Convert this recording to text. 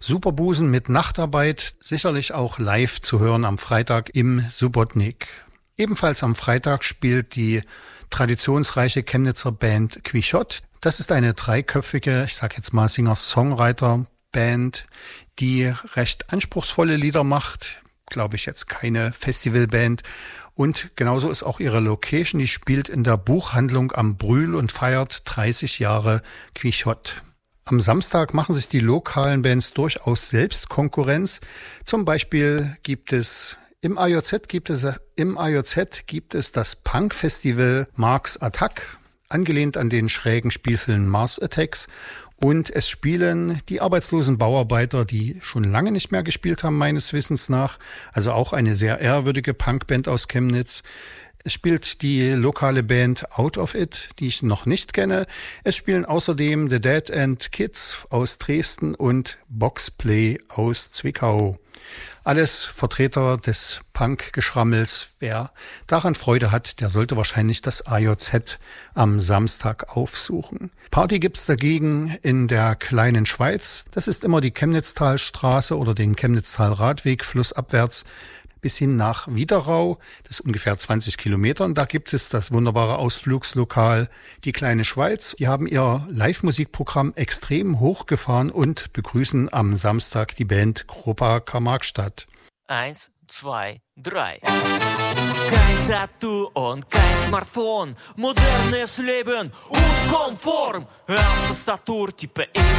Superbusen mit Nachtarbeit, sicherlich auch live zu hören am Freitag im Subotnik. Ebenfalls am Freitag spielt die traditionsreiche Chemnitzer Band Quichotte. Das ist eine dreiköpfige, ich sag jetzt mal Singer-Songwriter-Band, die recht anspruchsvolle Lieder macht. Glaube ich jetzt keine Festivalband. Und genauso ist auch ihre Location, die spielt in der Buchhandlung am Brühl und feiert 30 Jahre Quichotte. Am Samstag machen sich die lokalen Bands durchaus selbst Konkurrenz. Zum Beispiel gibt es im AJZ gibt es das Punk-Festival Mars Attack, angelehnt an den schrägen Spielfilm Mars Attacks. Und es spielen die arbeitslosen Bauarbeiter, die schon lange nicht mehr gespielt haben, meines Wissens nach. Also auch eine sehr ehrwürdige Punkband aus Chemnitz. Es spielt die lokale Band Out of It, die ich noch nicht kenne. Es spielen außerdem The Dead End Kids aus Dresden und Boxplay aus Zwickau. Alles Vertreter des Punk-Geschrammels. Wer daran Freude hat, der sollte wahrscheinlich das AJZ am Samstag aufsuchen. Party gibt's dagegen in der kleinen Schweiz. Das ist immer die Chemnitztalstraße oder den Chemnitztal-Radweg flussabwärts bis hin nach Wiederau. Das ist ungefähr 20 Kilometer. Und da gibt es das wunderbare Ausflugslokal Die Kleine Schweiz. Die haben ihr Live-Musikprogramm extrem hochgefahren und begrüßen am Samstag die Band Gruppa Karl-Marx-Stadt. 1, 2, 3. Kein Tattoo und kein Smartphone. Modernes Leben und Komfort. Auf Tastatur tippe ich